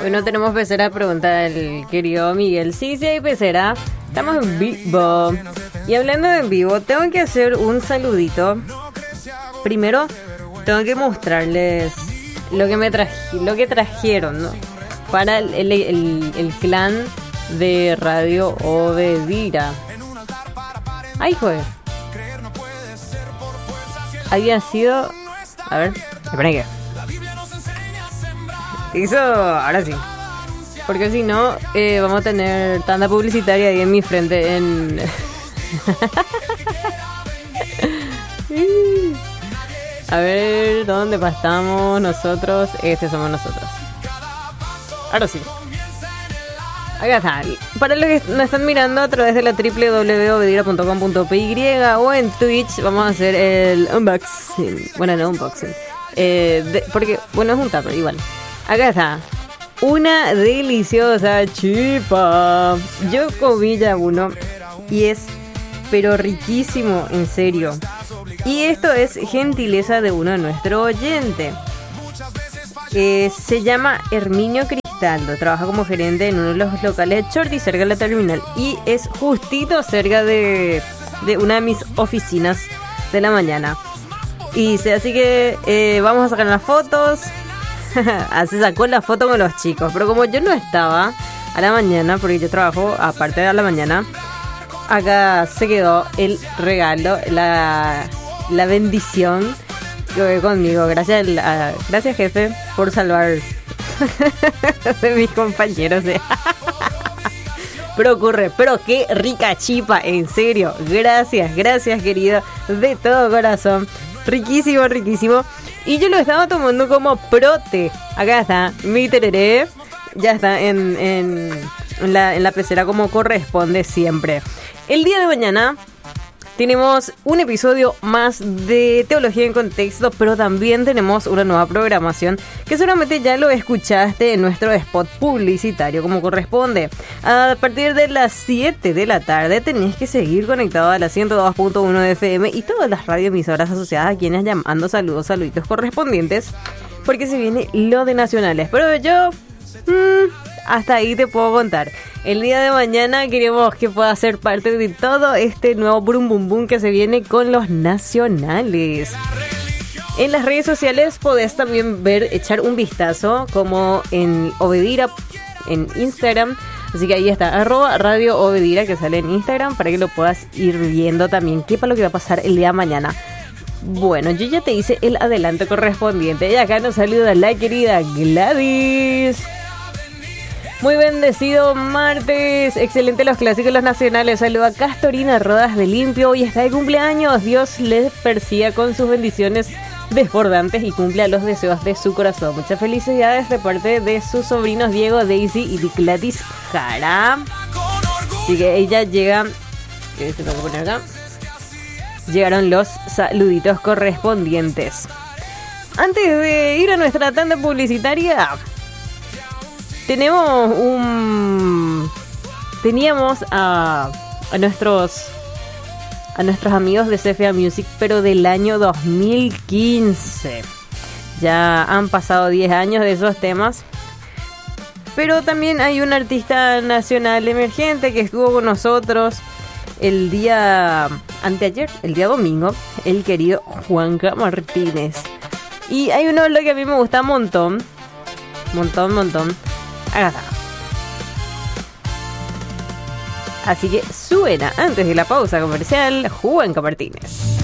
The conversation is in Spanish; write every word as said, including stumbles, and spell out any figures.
Hoy no tenemos pecera, pregunta el querido Miguel. Sí, sí hay pecera. Estamos en vivo. Y hablando de en vivo, tengo que hacer un saludito. Primero, tengo que mostrarles lo que me traje, lo que trajeron, ¿no? Para el, el, el, el clan de Radio Obedira. Ay, joder. Había sido... A ver, espera que... Eso, ahora sí. Porque si no, eh, vamos a tener tanta publicitaria ahí en mi frente en... A ver, ¿dónde estamos nosotros? Este somos nosotros. Ahora sí. Acá está. Para los que nos están mirando a través de la doble u doble u doble u punto obedira punto com punto p y o en Twitch, vamos a hacer el unboxing. Bueno, no unboxing. Eh, de, porque, bueno, es un tupper, igual. Acá está. Una deliciosa chipa. Yo comí ya uno y es, pero riquísimo, en serio. Y esto es gentileza de uno de nuestro oyente. Eh, se llama Herminio Cristaldo. Trabaja como gerente en uno de los locales de Chorti, cerca de la terminal. Y es justito cerca de, de una de mis oficinas de la mañana. Y dice, así que eh, vamos a sacar las fotos. Se sacó la foto con los chicos. Pero como yo no estaba a la mañana, porque yo trabajo aparte de a la mañana, acá se quedó el regalo, la, la bendición conmigo. Gracias, a, gracias jefe por salvar de mis compañeros. Pero ocurre, pero qué rica chipa, en serio. Gracias, gracias querido, de todo corazón. Riquísimo, riquísimo. Y yo lo estaba tomando como prote. Acá está, mi tereré. Ya está en, en, en, la, en la pecera como corresponde siempre. El día de mañana tenemos un episodio más de Teología en Contexto, pero también tenemos una nueva programación que seguramente ya lo escuchaste en nuestro spot publicitario como corresponde. A partir de las siete de la tarde tenés que seguir conectado a la ciento dos punto uno de F M y todas las radioemisoras asociadas a quienes llamando saludos, saluditos correspondientes, porque se viene lo de nacionales. Pero yo... Mmm, hasta ahí te puedo contar. El día de mañana queremos que pueda ser parte de todo este nuevo brum bum bum que se viene con los nacionales. En las redes sociales podés también ver, echar un vistazo, como en Obedira, en Instagram. Así que ahí está, arroba Radio Obedira, que sale en Instagram, para que lo puedas ir viendo también. ¿Qué para lo que va a pasar el día de mañana? Bueno, yo ya te hice el adelanto correspondiente. Y acá nos saluda la querida Gladys. Muy bendecido martes, excelente los clásicos, los nacionales. Saluda a Castorina Rodas de Limpio, hoy está de cumpleaños. Dios les persiga con sus bendiciones desbordantes y cumpla los deseos de su corazón. Muchas felicidades de parte de sus sobrinos Diego, Daisy y Diclatis Jara. Así que ella llega, ¿qué se tengo que poner acá? Llegaron los saluditos correspondientes. Antes de ir a nuestra tanda publicitaria, tenemos un... Teníamos a, a nuestros a nuestros amigos de C F A Music, pero del año dos mil quince. Ya han pasado diez años de esos temas. Pero también hay un artista nacional emergente que estuvo con nosotros el día anteayer, el día domingo, el querido Juanca Martínez. Y hay uno lo que a mí me gusta un montón, montón, montón. Acá está. Así que suena antes de la pausa comercial Juanca Martínez.